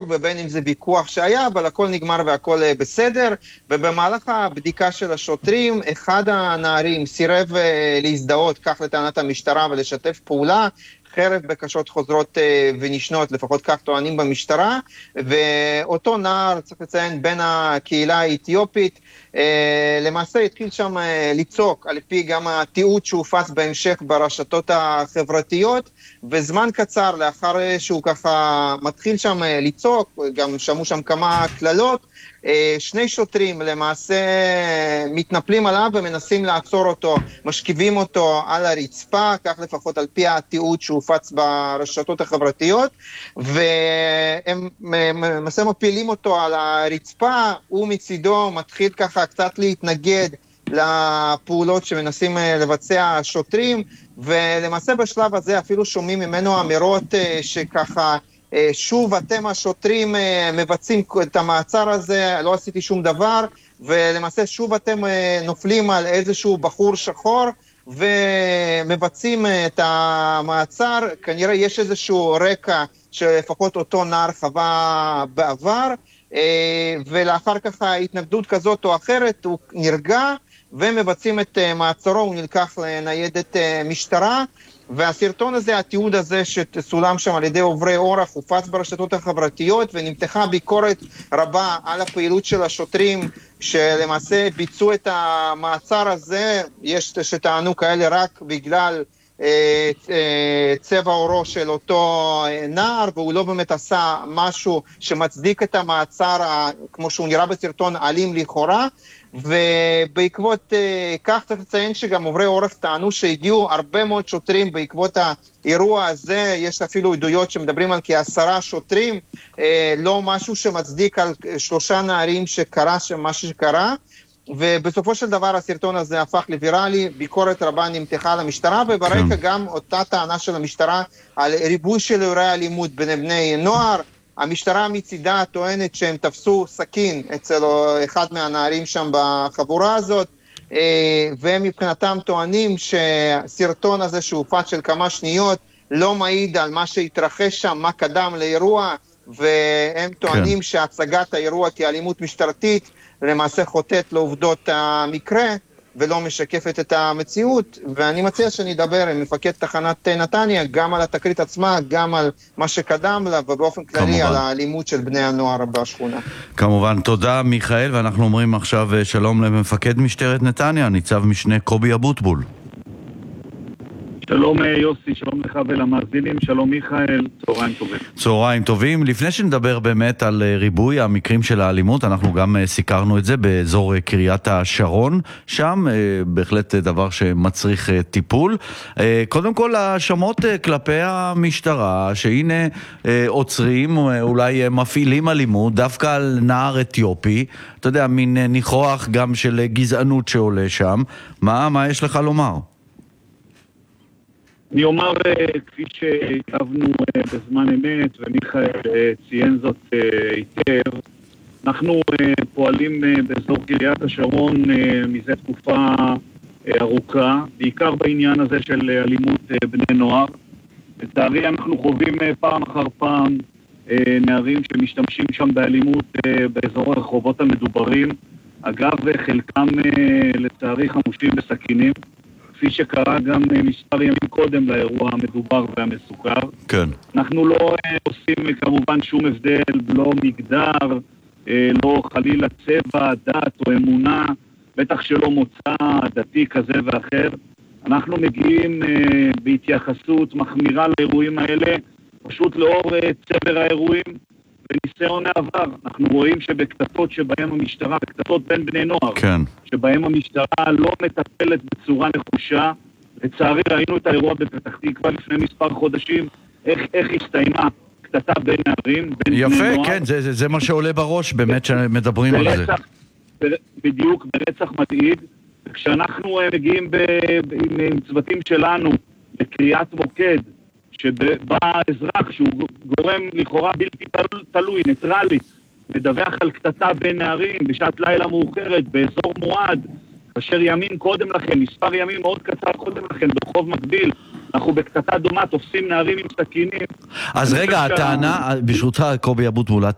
ובין אם זה ויכוח שהיה, אבל הכל נגמר והכל בסדר, ובמהלך הבדיקה של השוטרים, אחד הנערים סירב להזדהות, כך לטענת המשטרה, ולשתף פעולה, חרף בקשות חוזרות ונשנות, לפחות כך טוענים במשטרה, ואותו נער, צריך לציין, בין הקהילה האתיופית, למעשה התחיל שם לצעוק, על פי גם התיעוד שהופץ בהמשך ברשתות החברתיות, וזמן קצר לאחר שהוא ככה מתחיל שם לצעוק, גם שמעו שם כמה כללות, שני שוטרים למעשה מתנפלים עליו ומנסים לעצור אותו, משכיבים אותו על הרצפה, כך לפחות על פי התיעוד שהופץ ברשתות החברתיות, והם למעשה מפילים אותו על הרצפה, הוא מצידו מתחיל ככה קצת להתנגד לפעולות שמנסים לבצע השוטרים, ולמעשה בשלב הזה אפילו שומעים ממנו אמירות שככה שוב אתם השוטרים מבצעים את המעצר הזה, לא עשיתי שום דבר, ולמעשה שוב אתם נופלים על איזשהו בחור שחור ומבצעים את המעצר. כנראה יש איזשהו רקע שלפחות אותו נער חווה בעבר, ולאחר ככה התנגדות כזאת או אחרת הוא נרגע ומבצעים את מעצרו, הוא נלקח לניידת משטרה. והסרטון הזה, התיעוד הזה שצולם שם על ידי עוברי אורח, הופץ ברשתות החברתיות ונמתחה ביקורת רבה על הפעילות של השוטרים שלמעשה ביצעו את המעצר הזה. יש שטענו כאלה רק בגלל צבע אורו של אותו נער, והוא לא באמת עשה משהו שמצדיק את המעצר כמו שהוא נראה בסרטון אלים לכאורה. ובעקבות כך צריך לציין שגם עוברי אורח טענו שהגיעו הרבה מאוד שוטרים בעקבות האירוע הזה, יש אפילו עדויות שמדברים על כ10 שוטרים, לא משהו שמצדיק על 3 נערים שקרה מה שקרה, ובסופו של דבר הסרטון הזה הפך לוויראלי, ביקורת רבה נמתחה על המשטרה, וברקע גם אותה טענה של המשטרה על ריבוי של אירועי אלימות בין בני נוער. המשטרה מצידה טוענת שהם תפסו סכין אצל אחד מהנערים שם בחבורה הזאת, והם מבחינתם טוענים שהסרטון הזה שהופץ של כמה שניות לא מעיד על מה שהתרחש שם, מה קדם לאירוע, והם טוענים שהצגת האירוע כאלימות משטרתית למעשה חוטאת לעובדות המקרה ולא משקפת את המציאות. ואני מציע שנדבר עם מפקד תחנת נתניה גם על התקרית עצמה, גם על מה שקדם לה, ובאופן כללי על האלימות של בני הנוער בשכונה. כמובן, תודה מיכאל, ואנחנו אומרים עכשיו שלום למפקד משטרת נתניה, ניצב משנה קובי אבוטבול. שלום יוסי, שלום לך ולמאזינים, שלום מיכאל, צהריים טובים. צהריים טובים. לפני שנדבר באמת על ריבוי המקרים של האלימות, אנחנו גם סיקרנו את זה באזור קריית השרון, שם בהחלט דבר שמצריך טיפול. קודם כל, האשמות כלפי המשטרה, שהנה עוצרים, אולי מפעילים אלימות, דווקא על נער אתיופי, אתה יודע, מין ניחוח גם של גזענות שעולה שם. מה יש לך לומר? אני אומר, כפי שהקבנו בזמן אמת, ומיכאל ציין זאת היטב, אנחנו פועלים באזור קריית השרון מזה תקופה ארוכה, בעיקר בעניין הזה של אלימות בני נוער. לצערי אנחנו חווים פעם אחר פעם נערים שמשתמשים שם באלימות באזור הרחובות המדוברים. אגב, חלקם לצערי חמושים בסכינים, כפי שקרה גם מספר ימים קודם לאירוע המדובר והמסוכר. כן. אנחנו לא עושים כמובן שום הבדל, לא מגדר, לא חלילה צבע, דת או אמונה, בטח שלא מוצא דתי כזה ואחר. אנחנו מגיעים בהתייחסות מחמירה לאירועים האלה, פשוט לאור צבר האירועים וניסיון העבר. אנחנו רואים שבקטטות שבהם המשטרה, בקטטות בין בני נוער, כן. שבהם המשטרה לא מטפלת בצורה נחושה. לצערי ראינו את האירוע בפתח תקווה לפני מספר חודשים, איך הסתיימה קטטה בין נערים, בין יפה, בני נוער. כן, זה מה שעולה בראש, באמת שמדברים על זה. בדיוק, ברצח מדאיג. כשאנחנו מגיעים עם צוותים שלנו לקריאת מוקד, שבא אזרח שהוא גורם לכאורה בלתי תלוי, ניטרלי, מדווח על קטטה בין נערים בשעת לילה מאוחרת באזור מועד, אשר ימים קודם לכן, מספר ימים מאוד קצר קודם לכן, ברחוב מקביל, אנחנו בקטטה דומה, תופסים נערים עם סכינים. אז רגע, הטענה, ברשותך קובי אבוטבול,